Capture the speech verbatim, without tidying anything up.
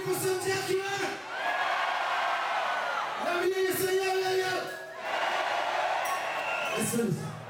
kwa sauti yake wewe. Na mimi nisema yeye. Asante.